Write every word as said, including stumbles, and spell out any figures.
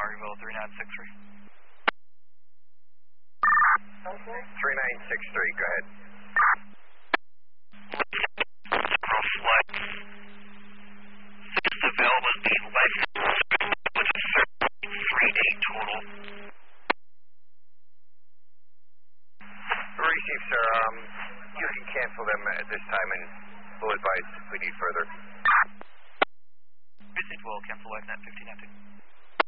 Margaretville three nine six three. Okay. three nine six three, go ahead. Flight. Six available is the life with a three day total. Receive, sir. Um, you can cancel them at this time, and we'll advise if we need further. Visit will cancel LifeNet fifteen ninety.